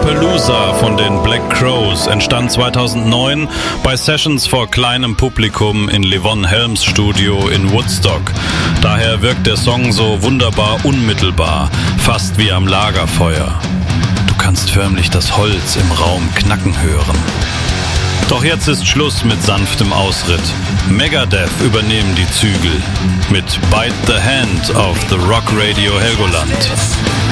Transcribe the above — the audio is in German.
Lollapalooza von den Black Crowes entstand 2009 bei Sessions vor kleinem Publikum in Levon Helms Studio in Woodstock. Daher wirkt der Song so wunderbar unmittelbar, fast wie am Lagerfeuer. Du kannst förmlich das Holz im Raum knacken hören. Doch jetzt ist Schluss mit sanftem Ausritt. Megadeth übernehmen die Zügel mit Bite the Hand auf The Rock Radio Helgoland.